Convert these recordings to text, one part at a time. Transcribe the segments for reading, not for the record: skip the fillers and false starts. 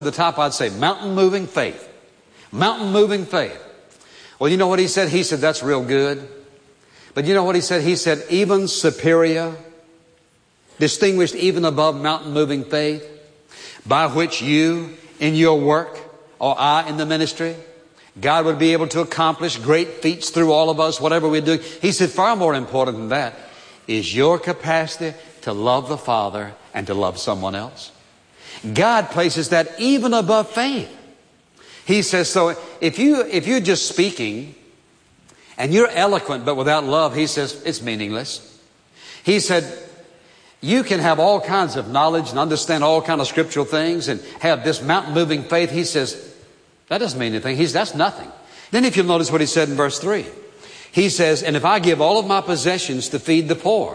the top, I'd say mountain moving faith. Mountain moving faith. Well, you know what he said? He said, that's real good. But you know what he said? He said, even superior, distinguished even above mountain moving faith, by which you in your work, or I in the ministry, God would be able to accomplish great feats through all of us, whatever we're doing. He said, far more important than that is your capacity to love the Father and to love someone else. God places that even above faith. He says, so if you're just speaking and you're eloquent but without love, he says, it's meaningless. He said, you can have all kinds of knowledge and understand all kinds of scriptural things and have this mountain-moving faith. He says, that doesn't mean anything. That's nothing. Then if you'll notice what he said in verse 3, he says, and if I give all of my possessions to feed the poor.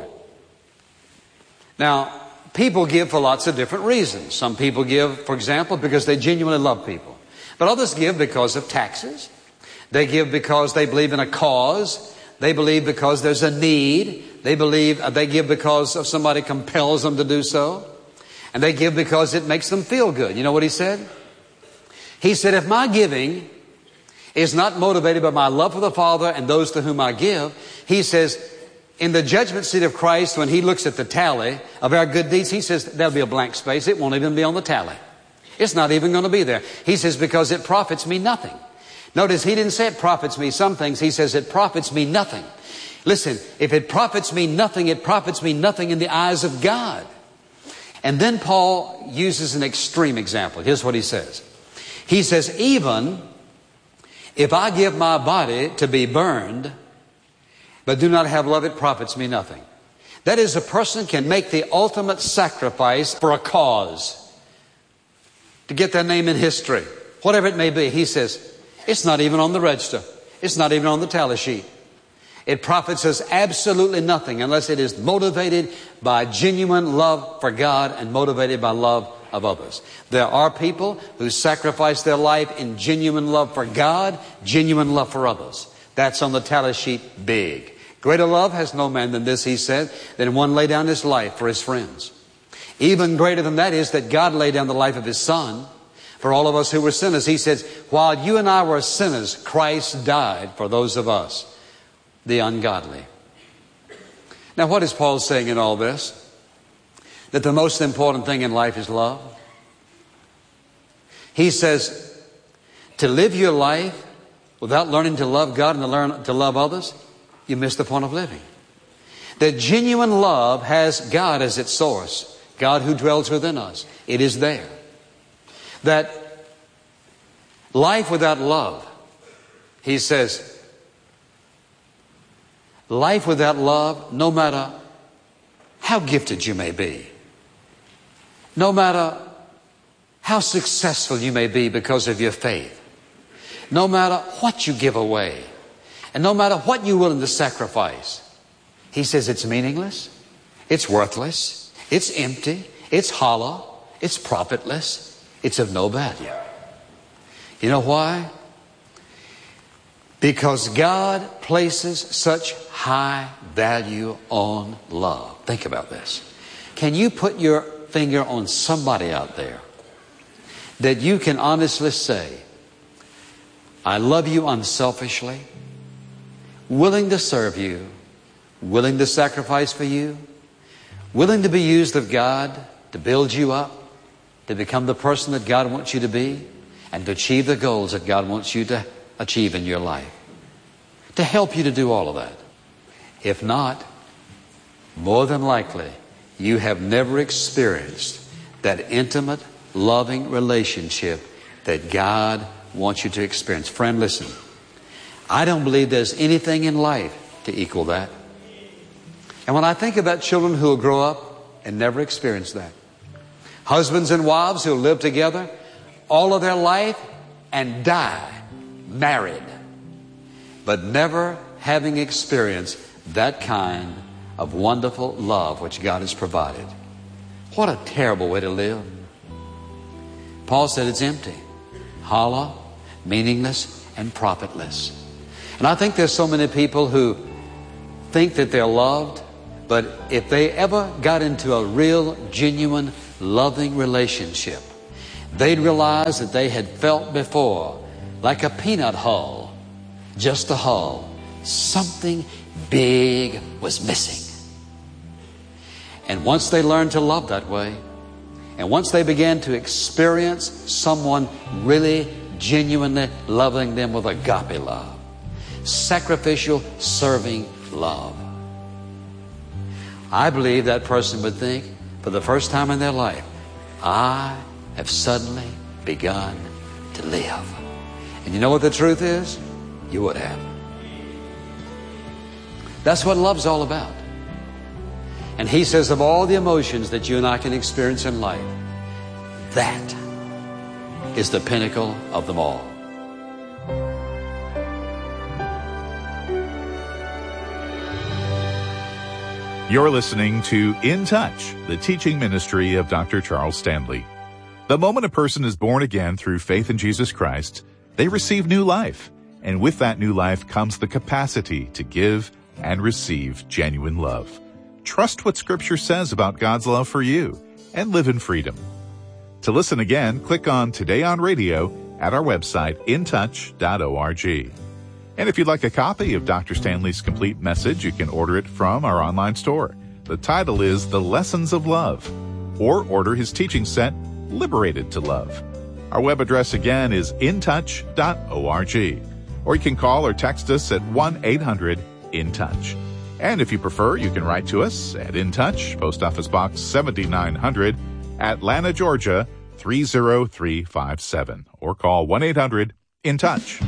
Now, people give for lots of different reasons. Some people give, for example, because they genuinely love people. But others give because of taxes. They give because they believe in a cause. They believe because there's a need. They give because of somebody compels them to do so. And they give because it makes them feel good. You know what he said? He said, if my giving is not motivated by my love for the Father and those to whom I give, he says, in the judgment seat of Christ, when he looks at the tally of our good deeds, he says, there'll be a blank space. It won't even be on the tally. It's not even going to be there. He says, because it profits me nothing. Notice, he didn't say it profits me some things. He says it profits me nothing. Listen, if it profits me nothing, it profits me nothing in the eyes of God. And then Paul uses an extreme example. Here's what he says. He says, even if I give my body to be burned, but do not have love, it profits me nothing. That is, a person can make the ultimate sacrifice for a cause, to get their name in history, whatever it may be. He says, it's not even on the register. It's not even on the tally sheet. It profits us absolutely nothing unless it is motivated by genuine love for God and motivated by love of others. There are people who sacrifice their life in genuine love for God, genuine love for others. That's on the tally sheet big. Greater love has no man than this, he said, than one lay down his life for his friends. Even greater than that is that God laid down the life of his Son for all of us who were sinners. He says, while you and I were sinners, Christ died for those of us, the ungodly. Now, what is Paul saying in all this? That the most important thing in life is love. He says, to live your life without learning to love God and to learn to love others, you miss the point of living. That genuine love has God as its source. God who dwells within us. It is there. That life without love, he says, life without love, no matter how gifted you may be, no matter how successful you may be because of your faith, no matter what you give away, and no matter what you're willing to sacrifice, he says it's meaningless, it's worthless, it's empty, it's hollow, it's profitless, it's of no value. You know why? Because God places such high value on love. Think about this. Can you put your finger on somebody out there that you can honestly say, I love you unselfishly, willing to serve you, willing to sacrifice for you, willing to be used of God to build you up, to become the person that God wants you to be, and to achieve the goals that God wants you to achieve in your life, to help you to do all of that? If not, more than likely, you have never experienced that intimate, loving relationship that God wants you to experience. Friend, listen. I don't believe there's anything in life to equal that. And when I think about children who will grow up and never experience that, husbands and wives who live together all of their life and die married, but never having experienced that kind of wonderful love which God has provided. What a terrible way to live. Paul said it's empty, hollow, meaningless, and profitless. And I think there's so many people who think that they're loved, but if they ever got into a real, genuine, loving relationship, they'd realize that they had felt before like a peanut hull, just a hull. Something big was missing. And once they learned to love that way, and once they began to experience someone really, genuinely loving them with agape love, sacrificial, serving love, I believe that person would think, for the first time in their life, I have suddenly begun to live. And you know what the truth is? You would have. That's what love's all about. And he says of all the emotions that you and I can experience in life, that is the pinnacle of them all. You're listening to In Touch, the teaching ministry of Dr. Charles Stanley. The moment a person is born again through faith in Jesus Christ, they receive new life. And with that new life comes the capacity to give and receive genuine love. Trust what Scripture says about God's love for you and live in freedom. To listen again, click on Today on Radio at our website, intouch.org. And if you'd like a copy of Dr. Stanley's complete message, you can order it from our online store. The title is The Lessons of Love, or order his teaching set, Liberated to Love. Our web address again is intouch.org. Or you can call or text us at 1-800-IN-TOUCH. And if you prefer, you can write to us at In Touch, Post Office Box 7900, Atlanta, Georgia 30357, or call 1-800-IN-TOUCH.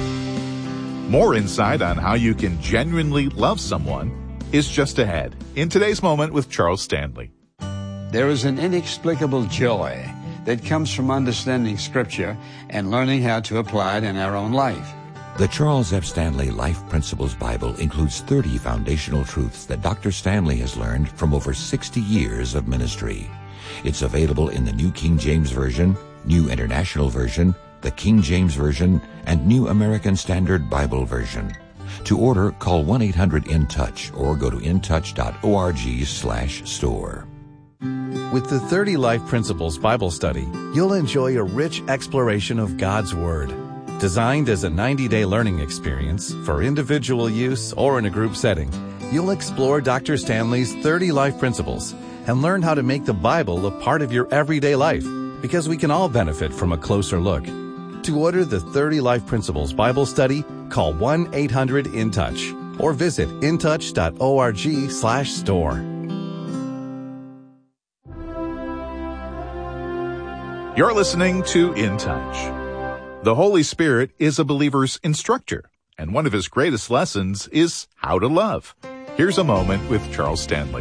More insight on how you can genuinely love someone is just ahead in Today's Moment with Charles Stanley. There is an inexplicable joy that comes from understanding Scripture and learning how to apply it in our own life. The Charles F. Stanley Life Principles Bible includes 30 foundational truths that Dr. Stanley has learned from over 60 years of ministry. It's available in the New King James Version, New International Version, the King James Version, and New American Standard Bible Version. To order, call 1-800-IN-TOUCH or go to intouch.org/store. With the 30 Life Principles Bible Study, you'll enjoy a rich exploration of God's Word. Designed as a 90-day learning experience for individual use or in a group setting, you'll explore Dr. Stanley's 30 life principles and learn how to make the Bible a part of your everyday life, because we can all benefit from a closer look. To order the 30 Life Principles Bible Study, call 1-800-IN-TOUCH or visit intouch.org/store. You're listening to In Touch. The Holy Spirit is a believer's instructor, and one of his greatest lessons is how to love. Here's a moment with Charles Stanley.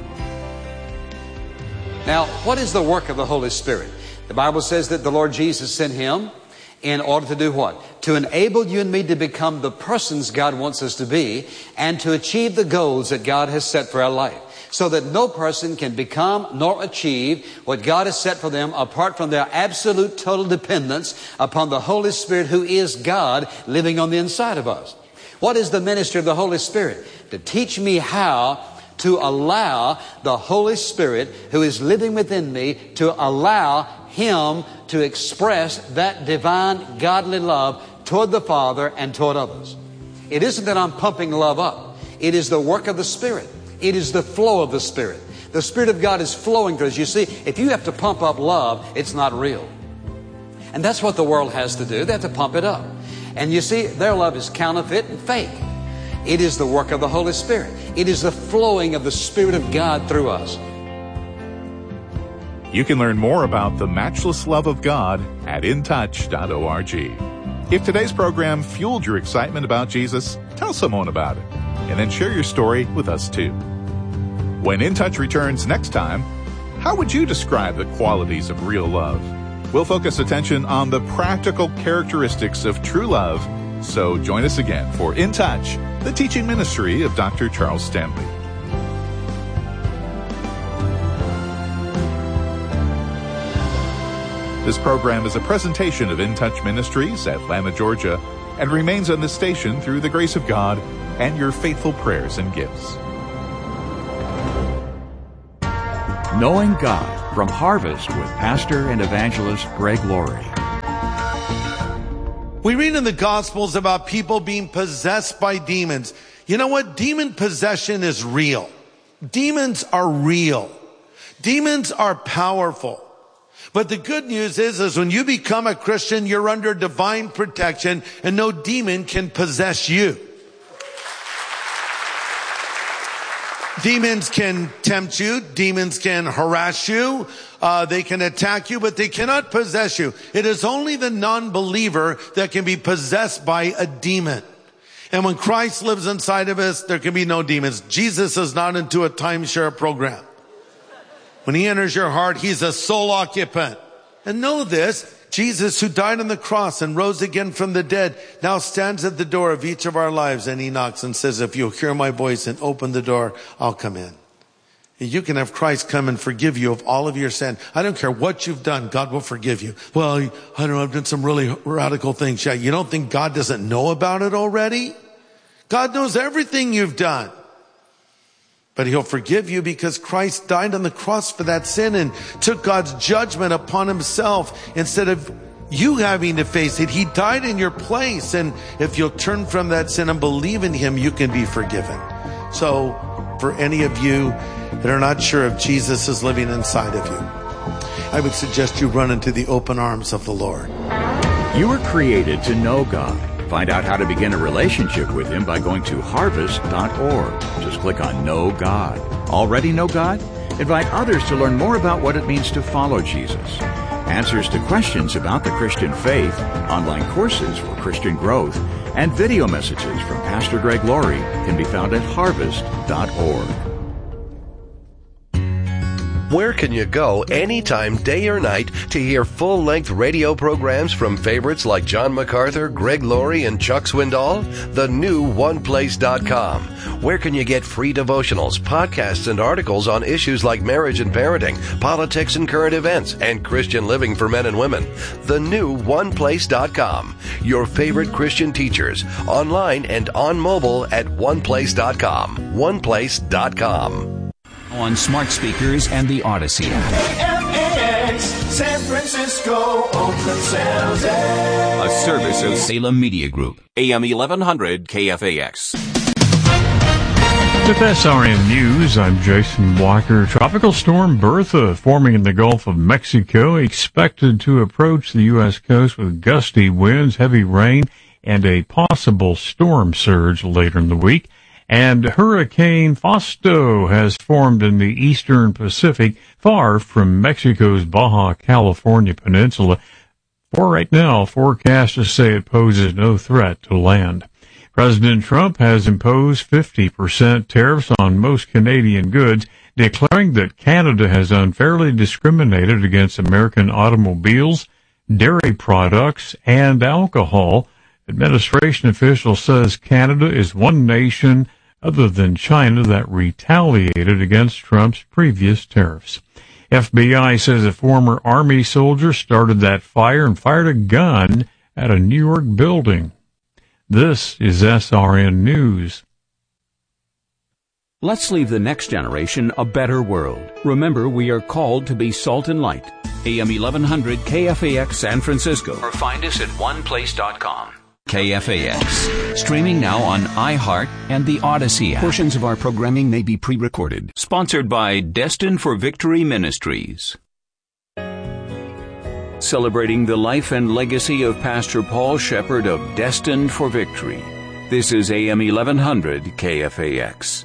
Now, what is the work of the Holy Spirit? The Bible says that the Lord Jesus sent him in order to do what? To enable you and me to become the persons God wants us to be and to achieve the goals that God has set for our life, so that no person can become nor achieve what God has set for them apart from their absolute total dependence upon the Holy Spirit, who is God living on the inside of us. What is the ministry of the Holy Spirit? To teach me how to allow the Holy Spirit who is living within me, to allow Him to express that divine godly love toward the Father and toward others. It isn't that I'm pumping love up. It is the work of the Spirit. It is the flow of the Spirit. The Spirit of God is flowing through us. You see, if you have to pump up love, it's not real. And that's what the world has to do. They have to pump it up. And you see, their love is counterfeit and fake. It is the work of the Holy Spirit. It is the flowing of the Spirit of God through us. You can learn more about the matchless love of God at intouch.org. If today's program fueled your excitement about Jesus, tell someone about it, and then share your story with us too. When In Touch returns next time, how would you describe the qualities of real love? We'll focus attention on the practical characteristics of true love, so join us again for In Touch, the teaching ministry of Dr. Charles Stanley. This program is a presentation of In Touch Ministries, Atlanta, Georgia, and remains on this station through the grace of God and your faithful prayers and gifts. Knowing God from Harvest with Pastor and Evangelist Greg Laurie. We read in the Gospels about people being possessed by demons. You know what? Demon possession is real. Demons are real. Demons are powerful. But the good news is when you become a Christian, you're under divine protection and no demon can possess you. Demons can tempt you. Demons can harass you. They can attack you, but they cannot possess you. It is only the non-believer that can be possessed by a demon. And when Christ lives inside of us, there can be no demons. Jesus is not into a timeshare program. When he enters your heart, he's a sole occupant. And know this, Jesus, who died on the cross and rose again from the dead, now stands at the door of each of our lives, and he knocks and says, if you'll hear my voice and open the door, I'll come in. You can have Christ come and forgive you of all of your sin. I don't care what you've done, God will forgive you. Well, I don't know, I've done some really radical things. Yeah, you don't think God doesn't know about it already? God knows everything you've done. But he'll forgive you because Christ died on the cross for that sin and took God's judgment upon himself instead of you having to face it. He died in your place. And if you'll turn from that sin and believe in him, you can be forgiven. So for any of you that are not sure if Jesus is living inside of you, I would suggest you run into the open arms of the Lord. You were created to know God. Find out how to begin a relationship with him by going to harvest.org. Just click on Know God. Already know God? Invite others to learn more about what it means to follow Jesus. Answers to questions about the Christian faith, online courses for Christian growth, and video messages from Pastor Greg Laurie can be found at harvest.org. Where can you go anytime, day or night, to hear full-length radio programs from favorites like John MacArthur, Greg Laurie, and Chuck Swindoll? The new OnePlace.com. Where can you get free devotionals, podcasts, and articles on issues like marriage and parenting, politics and current events, and Christian living for men and women? The new OnePlace.com. Your favorite Christian teachers, online and on mobile at OnePlace.com. OnePlace.com. On smart speakers and the Odyssey app. KFAX, San Francisco, Oakland, San Jose. A service of Salem Media Group. AM 1100 KFAX. With SRN News, I'm Jason Walker. Tropical storm Bertha forming in the Gulf of Mexico, expected to approach the U.S. coast with gusty winds, heavy rain, and a possible storm surge later in the week. And Hurricane Fausto has formed in the eastern Pacific, far from Mexico's Baja California peninsula. For right now, forecasters say it poses no threat to land. President Trump has imposed 50% tariffs on most Canadian goods, declaring that Canada has unfairly discriminated against American automobiles, dairy products, and alcohol. Administration official says Canada is one nation other than China that retaliated against Trump's previous tariffs. FBI says a former Army soldier started that fire and fired a gun at a New York building. This is SRN News. Let's leave the next generation a better world. Remember, we are called to be salt and light. AM 1100 KFAX San Francisco. Or find us at oneplace.com. KFAX. Streaming now on iHeart and the Odyssey app. Portions of our programming may be pre-recorded. Sponsored by Destined for Victory Ministries. Celebrating the life and legacy of Pastor Paul Shepherd of Destined for Victory. This is AM 1100 KFAX.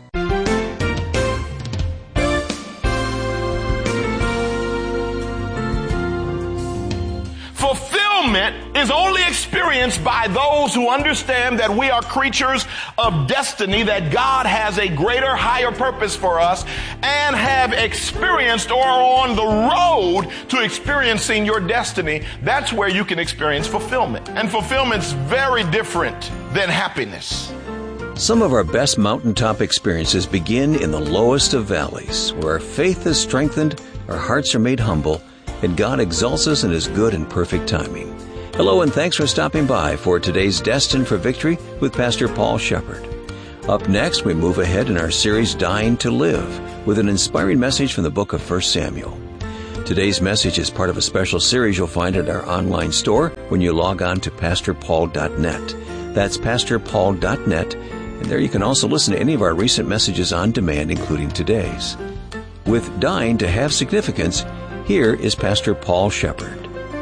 Fulfillment is only experienced by those who understand that we are creatures of destiny, that God has a greater, higher purpose for us, and have experienced or are on the road to experiencing your destiny. That's where you can experience fulfillment. And fulfillment's very different than happiness. Some of our best mountaintop experiences begin in the lowest of valleys, where our faith is strengthened, our hearts are made humble, and God exalts us in His good and perfect timing. Hello, and thanks for stopping by for today's Destined for Victory with Pastor Paul Shepherd. Up next, we move ahead in our series, Dying to Live, with an inspiring message from the book of 1 Samuel. Today's message is part of a special series you'll find at our online store when you log on to PastorPaul.net. That's PastorPaul.net, and there you can also listen to any of our recent messages on demand, including today's. With Dying to Have Significance, here is Pastor Paul Shepherd.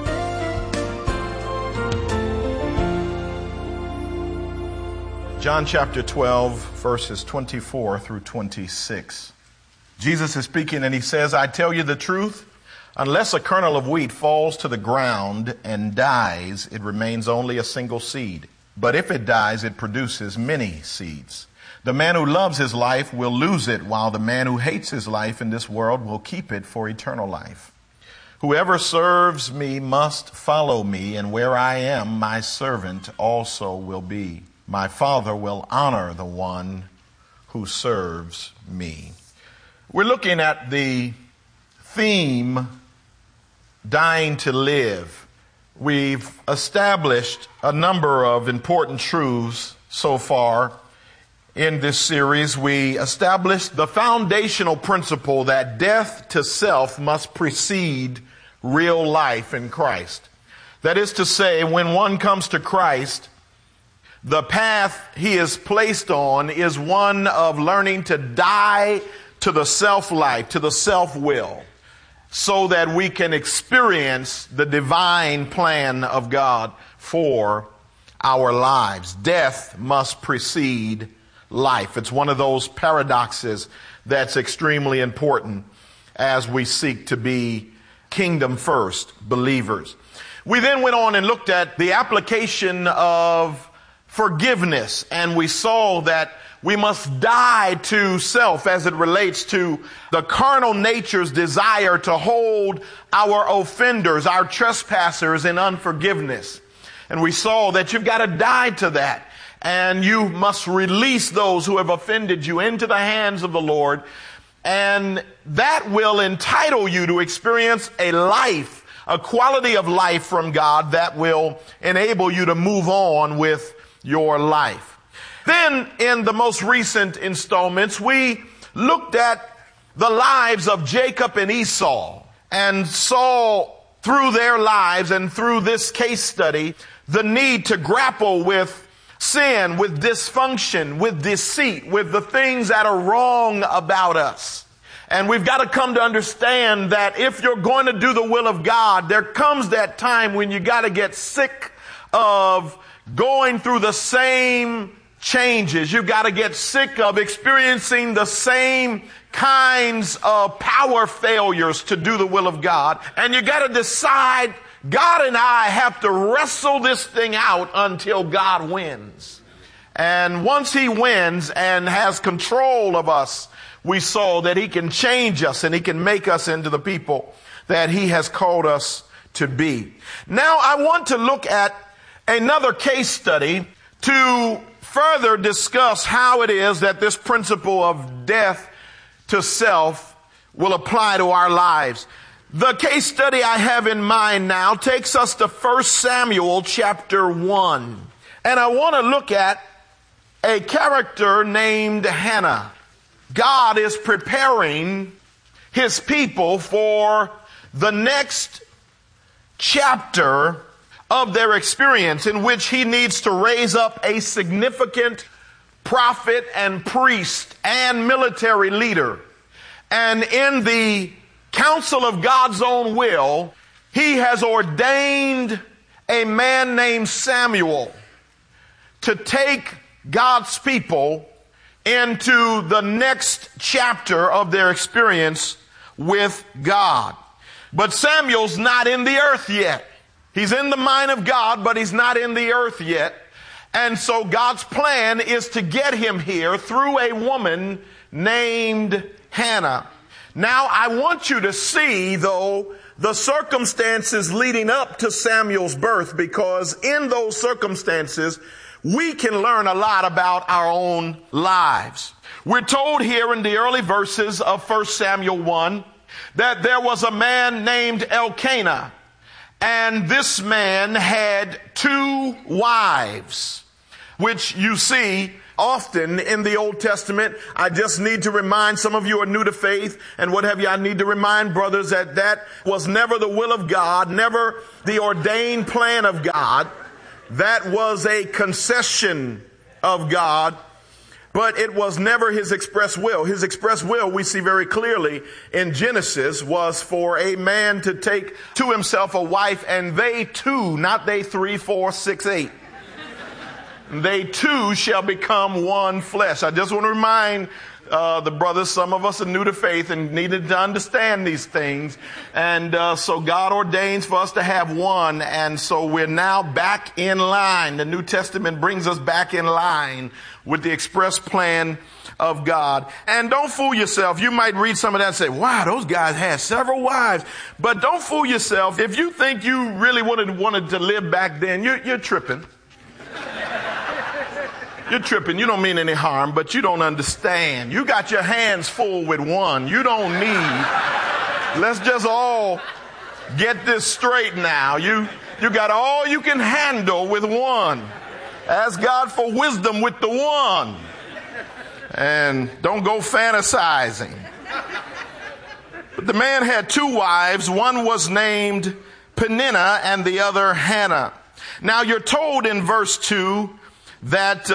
John chapter 12, verses 24 through 26. Jesus is speaking and he says, I tell you the truth, unless a kernel of wheat falls to the ground and dies, it remains only a single seed. But if it dies, it produces many seeds. The man who loves his life will lose it, while the man who hates his life in this world will keep it for eternal life. Whoever serves me must follow me, and where I am, my servant also will be. My Father will honor the one who serves me. We're looking at the theme, Dying to Live. We've established a number of important truths so far in this series. We established the foundational principle that death to self must precede real life in Christ. That is to say, when one comes to Christ, the path he is placed on is one of learning to die to the self-life, to the self-will, so that we can experience the divine plan of God for our lives. Death must precede life. It's one of those paradoxes that's extremely important as we seek to be kingdom first believers. We then went on and looked at the application of forgiveness, and we saw that we must die to self as it relates to the carnal nature's desire to hold our offenders, our trespassers in unforgiveness. And we saw that you've got to die to that, and you must release those who have offended you into the hands of the Lord, and that will entitle you to experience a life, a quality of life from God that will enable you to move on with your life. Then in the most recent installments, we looked at the lives of Jacob and Esau and saw through their lives and through this case study the need to grapple with sin, with dysfunction, with deceit, with the things that are wrong about us. And we've got to come to understand that if you're going to do the will of God, there comes that time when you got to get sick of going through the same changes. You've got to get sick of experiencing the same kinds of power failures to do the will of God. And you got to decide, God and I have to wrestle this thing out until God wins. And once he wins and has control of us, we saw that he can change us and he can make us into the people that he has called us to be. Now I want to look at another case study to further discuss how it is that this principle of death to self will apply to our lives. The case study I have in mind now takes us to 1 Samuel chapter 1. And I want to look at a character named Hannah. God is preparing his people for the next chapter of their experience, in which he needs to raise up a significant prophet and priest and military leader. And in the counsel of God's own will, he has ordained a man named Samuel to take God's people into the next chapter of their experience with God. But Samuel's not in the earth yet. He's in the mind of God, but he's not in the earth yet. And so God's plan is to get him here through a woman named Hannah. Now I want you to see, though, the circumstances leading up to Samuel's birth, because in those circumstances, we can learn a lot about our own lives. We're told here in the early verses of 1 Samuel 1 that there was a man named Elkanah. And this man had 2 wives, which you see Often in the Old Testament, I just need to remind some of you are new to faith and what have you. I need to remind brothers that was never the will of God, never the ordained plan of God. That was a concession of God, but it was never his express will. His express will, we see very clearly in Genesis, was for a man to take to himself a wife, and they two, not they 3, 4, 6, 8. They two shall become one flesh. I just want to remind the brothers, some of us are new to faith and needed to understand these things. And so God ordains for us to have one. And so we're now back in line. The New Testament brings us back in line with the express plan of God. And don't fool yourself. You might read some of that and say, wow, those guys had several wives. But don't fool yourself. If you think you really wanted to live back then, you're tripping. You're tripping. You don't mean any harm, but you don't understand. You got your hands full with one. You don't need. Let's just all get this straight now. You got all you can handle with one. Ask God for wisdom with the one. And don't go fantasizing. But the man had 2 wives. One was named Peninnah and the other Hannah. Now you're told in verse 2 that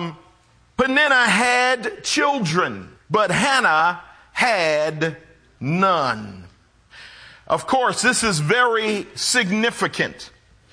Peninnah had children, but Hannah had none. Of course, this is very significant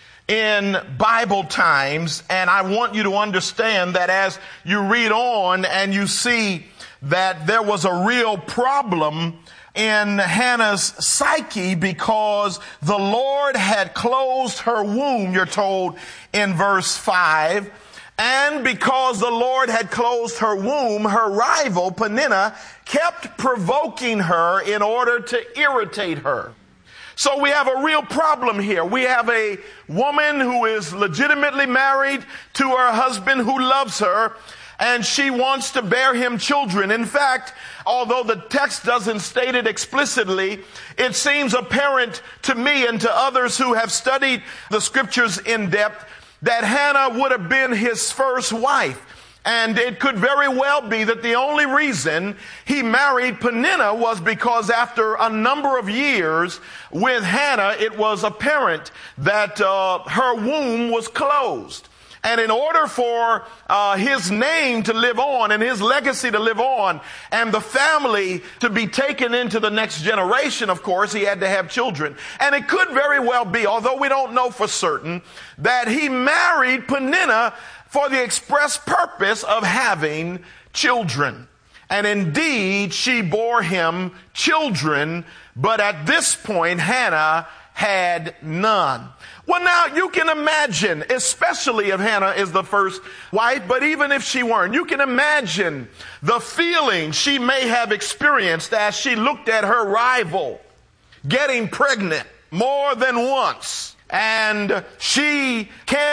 in Bible times, and I want you to understand that as you read on and you see that there was a real problem in Hannah's psyche because the Lord had closed her womb, you're told in verse 5. And because the Lord had closed her womb, her rival, Peninnah, kept provoking her in order to irritate her. So we have a real problem here. We have a woman who is legitimately married to her husband who loves her, and she wants to bear him children. In fact, although the text doesn't state it explicitly, it seems apparent to me and to others who have studied the scriptures in depth that Hannah would have been his first wife. And it could very well be that the only reason he married Peninnah was because after a number of years with Hannah, it was apparent that her womb was closed. And in order for his name to live on and his legacy to live on and the family to be taken into the next generation, of course, he had to have children. And it could very well be, although we don't know for certain, that he married Peninnah for the express purpose of having children. And indeed, she bore him children, but at this point, Hannah had none. Well, now you can imagine, especially if Hannah is the first wife, but even if she weren't, you can imagine the feeling she may have experienced as she looked at her rival getting pregnant more than once. And she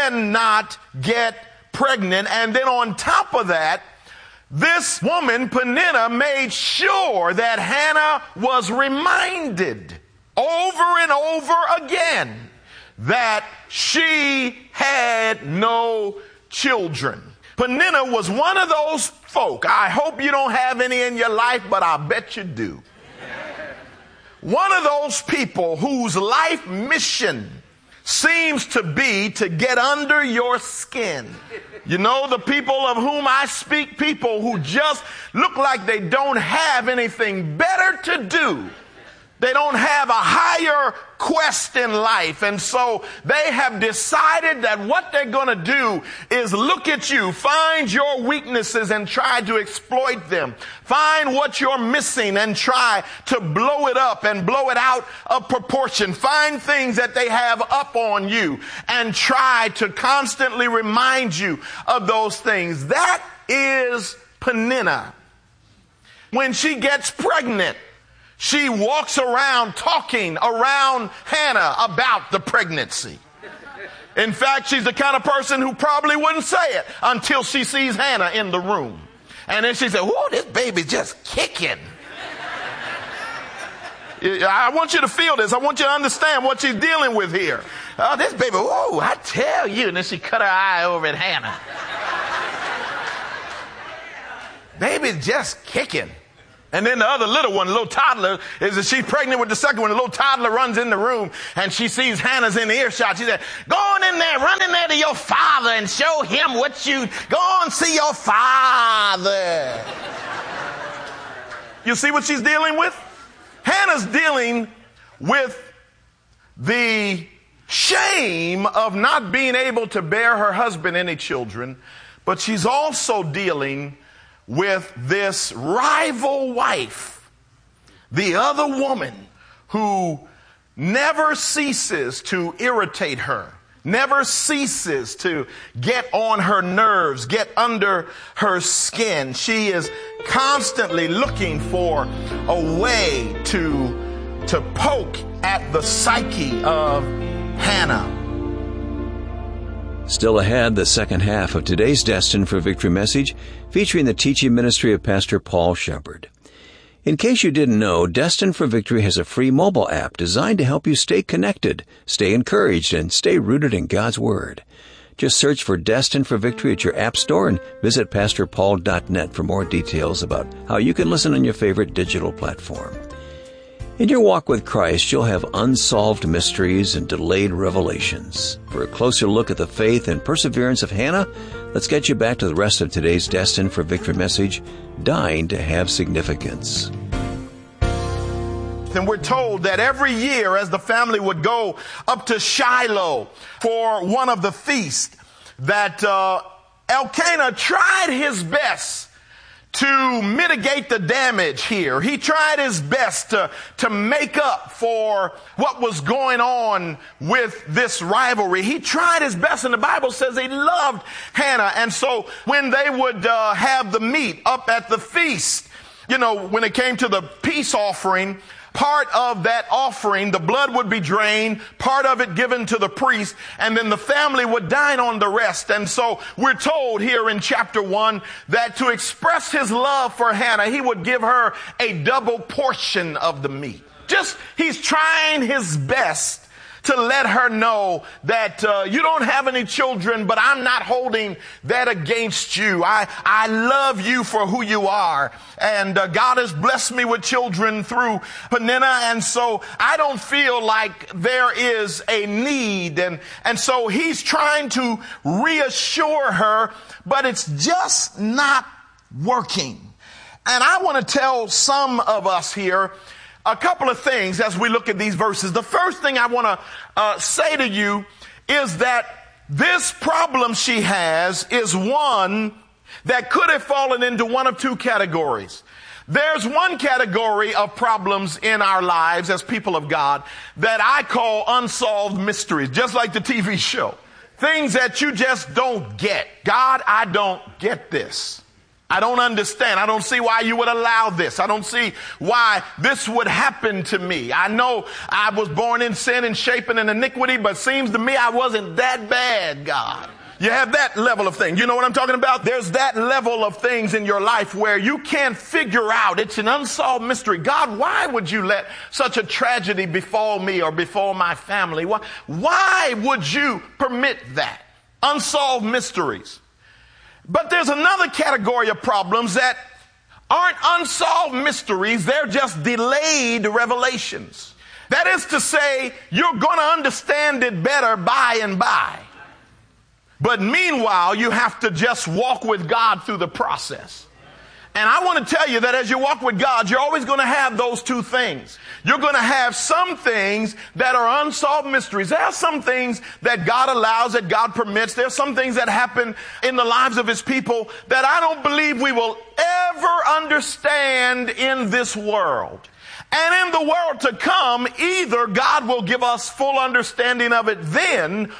cannot get pregnant. And then on top of that, this woman, Peninnah, made sure that Hannah was reminded over and over again that she had no children. Peninnah was one of those folk. I hope you don't have any in your life, but I bet you do. One of those people whose life mission seems to be to get under your skin. You know, the people of whom I speak, people who just look like they don't have anything better to do. They don't have a higher quest in life. And so they have decided that what they're going to do is look at you, find your weaknesses and try to exploit them. Find what you're missing and try to blow it up and blow it out of proportion. Find things that they have up on you and try to constantly remind you of those things. That is Peninnah. When she gets pregnant, she walks around talking around Hannah about the pregnancy. In fact, she's the kind of person who probably wouldn't say it until she sees Hannah in the room. And then she said, whoa, this baby's just kicking. I want you to feel this. I want you to understand what she's dealing with here. Oh, this baby, whoa, I tell you. And then she cut her eye over at Hannah. Baby's just kicking. And then the other little one, the little toddler, is that she's pregnant with the second one. The little toddler runs in the room and she sees Hannah's in the earshot. She said, go on in there, run in there to your father and show him what you, go on see your father. You see what she's dealing with? Hannah's dealing with the shame of not being able to bear her husband any children, but she's also dealing with this rival wife, the other woman who never ceases to irritate her, never ceases to get on her nerves, get under her skin. She is constantly looking for a way to poke at the psyche of Hannah. Still ahead, the second half of today's Destined for Victory message, featuring the teaching ministry of Pastor Paul Shepard. In case you didn't know, Destined for Victory has a free mobile app designed to help you stay connected, stay encouraged, and stay rooted in God's Word. Just search for Destined for Victory at your app store and visit pastorpaul.net for more details about how you can listen on your favorite digital platform. In your walk with Christ, you'll have unsolved mysteries and delayed revelations. For a closer look at the faith and perseverance of Hannah, let's get you back to the rest of today's Destined for Victory message, Dying to Have Significance. And we're told that every year as the family would go up to Shiloh for one of the feasts, that Elkanah tried his best to mitigate the damage here. He tried his best to make up for what was going on with this rivalry. He tried his best, and the Bible says he loved Hannah. And so when they would have the meat up at the feast, you know, when it came to the peace offering, part of that offering, the blood would be drained, part of it given to the priest, and then the family would dine on the rest. And so we're told here in chapter 1 that to express his love for Hannah, he would give her a double portion of the meat. He's trying his best to let her know that you don't have any children, but I'm not holding that against you. I love you for who you are. And God has blessed me with children through Peninnah, and so I don't feel like there is a need. And so he's trying to reassure her, but it's just not working. And I want to tell some of us here a couple of things as we look at these verses. The first thing I want to say to you is that this problem she has is one that could have fallen into one of two categories. There's one category of problems in our lives as people of God that I call unsolved mysteries, just like the TV show. Things that you just don't get. God, I don't get this. I don't understand. I don't see why you would allow this. I don't see why this would happen to me. I know I was born in sin and shapen in iniquity, but seems to me I wasn't that bad, God. You have that level of thing. You know what I'm talking about? There's that level of things in your life where you can't figure out. It's an unsolved mystery. God, why would you let such a tragedy befall me or befall my family? Why would you permit that? Unsolved mysteries. But there's another category of problems that aren't unsolved mysteries. They're just delayed revelations. That is to say, you're going to understand it better by and by. But meanwhile, you have to just walk with God through the process. And I want to tell you that as you walk with God, you're always going to have those two things. You're going to have some things that are unsolved mysteries. There are some things that God allows, that God permits. There are some things that happen in the lives of his people that I don't believe we will ever understand in this world. And in the world to come, either God will give us full understanding of it then,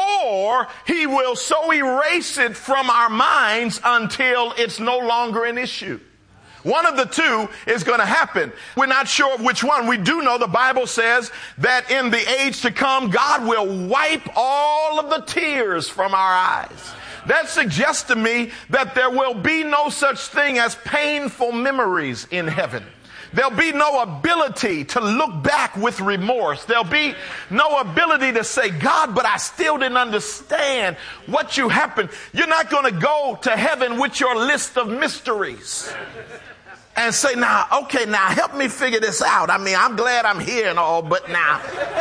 or he will so erase it from our minds until it's no longer an issue. One of the two is going to happen. We're not sure of which one. We do know the Bible says that in the age to come, God will wipe all of the tears from our eyes. That suggests to me that there will be no such thing as painful memories in heaven. There'll be no ability to look back with remorse. There'll be no ability to say, God, but I still didn't understand what you happened. You're not going to go to heaven with your list of mysteries and say, now help me figure this out. I mean, I'm glad I'm here and all, but now.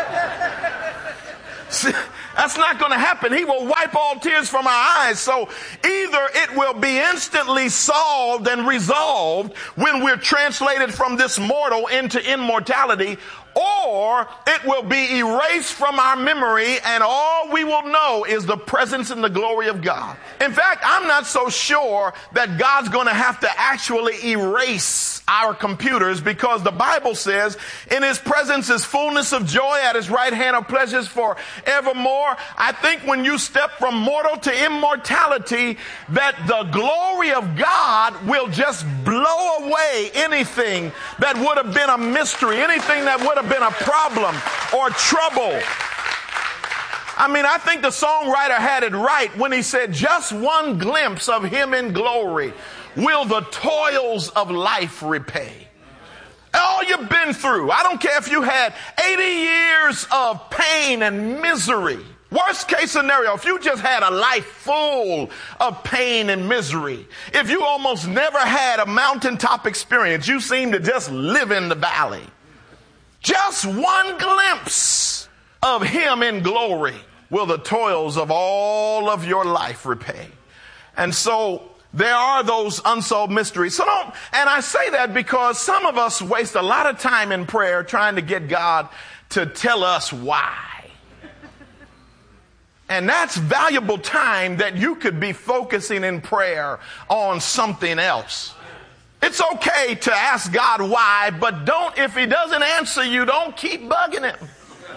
See, that's not going to happen. He will wipe all tears from our eyes. So either it will be instantly solved and resolved when we're translated from this mortal into immortality, or it will be erased from our memory and all we will know is the presence and the glory of God. In fact, I'm not so sure that God's going to have to actually erase our computers, because the Bible says in his presence is fullness of joy, at his right hand are pleasures forevermore. I think when you step from mortal to immortality, that the glory of God will just blow away anything that would have been a mystery, anything that would have been a problem or trouble. I mean, I think the songwriter had it right when he said, just one glimpse of him in glory will the toils of life repay. All you've been through, I don't care if you had 80 years of pain and misery. Worst case scenario, if you just had a life full of pain and misery, if you almost never had a mountaintop experience, you seem to just live in the valley. Just one glimpse of him in glory will the toils of all of your life repay. And so there are those unsolved mysteries. And I say that because some of us waste a lot of time in prayer trying to get God to tell us why. And that's valuable time that you could be focusing in prayer on something else. It's okay to ask God why, but if he doesn't answer you, don't keep bugging him.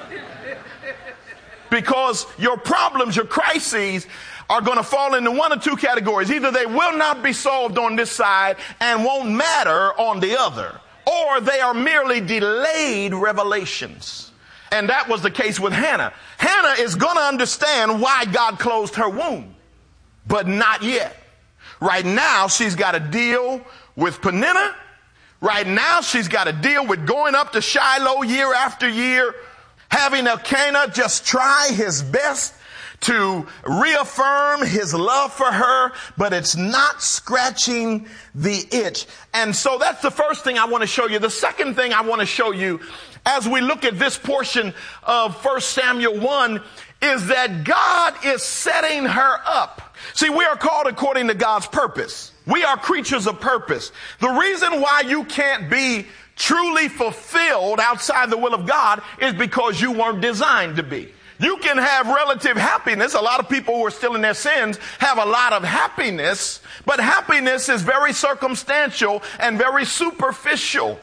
Because your problems, your crises are going to fall into one of two categories. Either they will not be solved on this side and won't matter on the other, or they are merely delayed revelations. And that was the case with Hannah. Hannah is going to understand why God closed her womb, but not yet. Right now, she's got to deal with Peninnah. Right now, she's got to deal with going up to Shiloh year after year, having Elkanah just try his best to reaffirm his love for her, but it's not scratching the itch. And so that's the first thing I want to show you. The second thing I want to show you as we look at this portion of 1 Samuel 1 is that God is setting her up. See, we are called according to God's purpose. We are creatures of purpose. The reason why you can't be truly fulfilled outside the will of God is because you weren't designed to be. You can have relative happiness. A lot of people who are still in their sins have a lot of happiness, but happiness is very circumstantial and very superficial.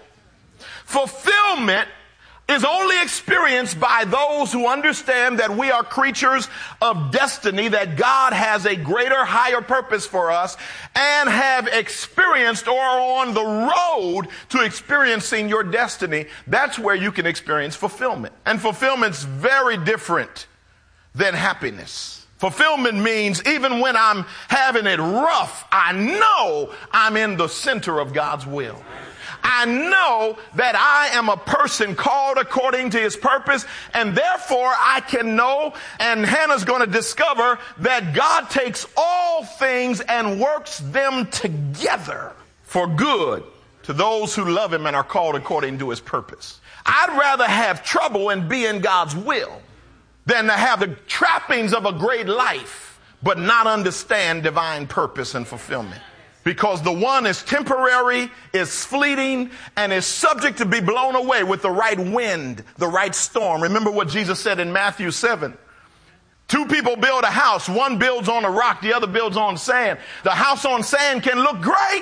Fulfillment is only experienced by those who understand that we are creatures of destiny, that God has a greater, higher purpose for us, and have experienced or are on the road to experiencing your destiny. That's where you can experience fulfillment. And fulfillment's very different than happiness. Fulfillment means even when I'm having it rough, I know I'm in the center of God's will. I know that I am a person called according to his purpose, and therefore I can know, and Hannah's going to discover that God takes all things and works them together for good to those who love him and are called according to his purpose. I'd rather have trouble and be in God's will than to have the trappings of a great life but not understand divine purpose and fulfillment. Because the one is temporary, is fleeting, and is subject to be blown away with the right wind, the right storm. Remember what Jesus said in Matthew 7. Two people build a house. One builds on a rock, the other builds on sand. The house on sand can look great,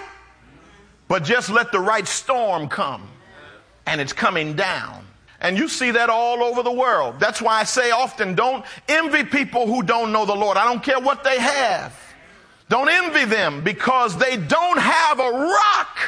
but just let the right storm come, and it's coming down. And you see that all over the world. That's why I say often, don't envy people who don't know the Lord. I don't care what they have. Don't envy them because they don't have a rock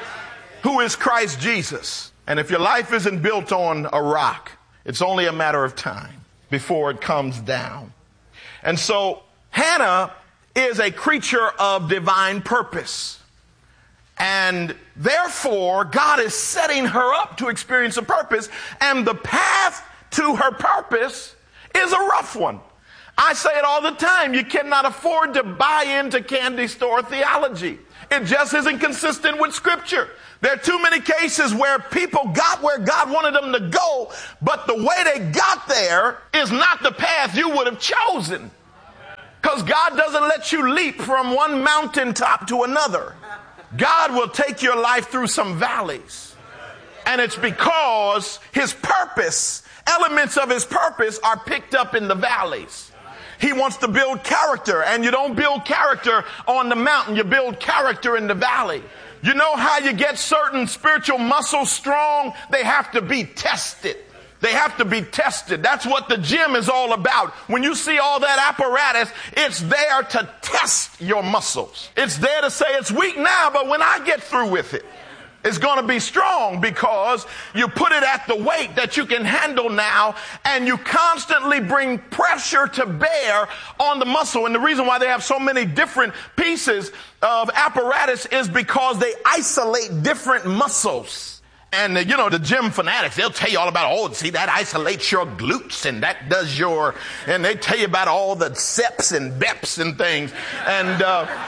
who is Christ Jesus. And if your life isn't built on a rock, it's only a matter of time before it comes down. And so Hannah is a creature of divine purpose. And therefore, God is setting her up to experience a purpose, and the path to her purpose is a rough one. I say it all the time. You cannot afford to buy into candy store theology. It just isn't consistent with Scripture. There are too many cases where people got where God wanted them to go, but the way they got there is not the path you would have chosen. Because God doesn't let you leap from one mountaintop to another. God will take your life through some valleys. And it's because his purpose, elements of his purpose, are picked up in the valleys. He wants to build character, and you don't build character on the mountain. You build character in the valley. You know how you get certain spiritual muscles strong? They have to be tested. They have to be tested. That's what the gym is all about. When you see all that apparatus, it's there to test your muscles. It's there to say it's weak now, but when I get through with it, it's going to be strong, because you put it at the weight that you can handle now, and you constantly bring pressure to bear on the muscle. And the reason why they have so many different pieces of apparatus is because they isolate different muscles. And, the gym fanatics, they'll tell you all about, see, that isolates your glutes, and that does and they tell you about all the seps and beps and things. And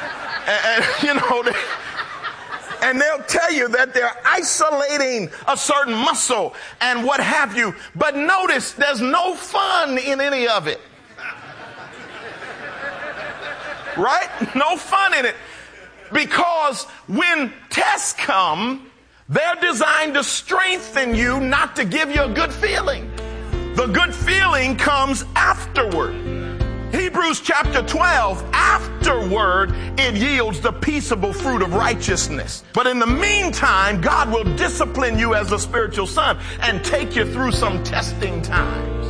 they'll tell you that they're isolating a certain muscle and what have you. But notice, there's no fun in any of it. Right? No fun in it. Because when tests come, they're designed to strengthen you, not to give you a good feeling. The good feeling comes afterward. Hebrews chapter 12, afterward, it yields the peaceable fruit of righteousness. But in the meantime, God will discipline you as a spiritual son and take you through some testing times.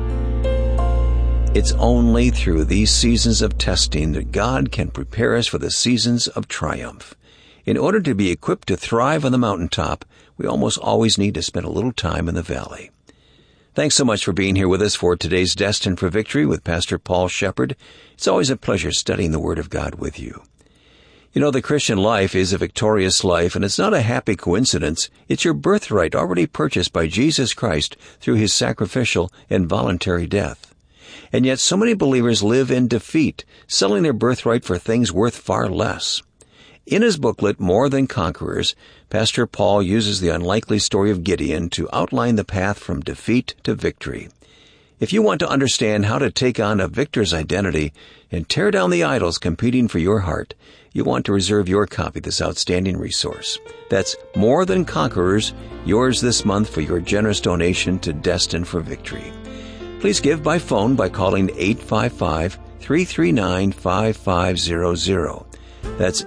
It's only through these seasons of testing that God can prepare us for the seasons of triumph. In order to be equipped to thrive on the mountaintop, we almost always need to spend a little time in the valley. Thanks so much for being here with us for today's Destined for Victory with Pastor Paul Shepherd. It's always a pleasure studying the Word of God with you. The Christian life is a victorious life, and it's not a happy coincidence. It's your birthright already purchased by Jesus Christ through his sacrificial and voluntary death. And yet so many believers live in defeat, selling their birthright for things worth far less. In his booklet, More Than Conquerors, Pastor Paul uses the unlikely story of Gideon to outline the path from defeat to victory. If you want to understand how to take on a victor's identity and tear down the idols competing for your heart, you want to reserve your copy of this outstanding resource. That's More Than Conquerors, yours this month for your generous donation to Destined for Victory. Please give by phone by calling 855-339-5500. That's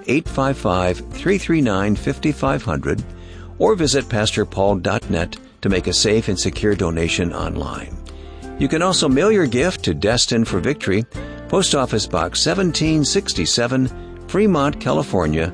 855-339-5500, or visit pastorpaul.net to make a safe and secure donation online. You can also mail your gift to Destined for Victory, Post Office Box 1767, Fremont, California,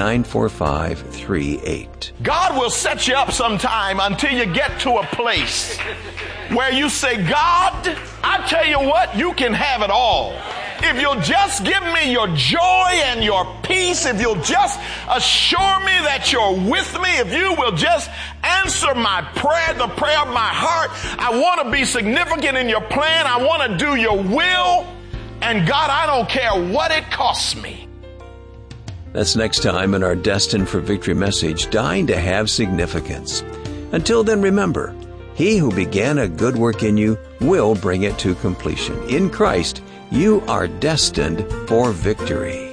94538. God will set you up sometime until you get to a place where you say, God, I tell you what, you can have it all. If you'll just give me your joy and your peace, if you'll just assure me that you're with me, if you will just answer my prayer, the prayer of my heart, I want to be significant in your plan, I want to do your will, and God, I don't care what it costs me. That's next time in our Destined for Victory message, Dying to Have Significance. Until then, remember, he who began a good work in you will bring it to completion. In Christ, you are destined for victory.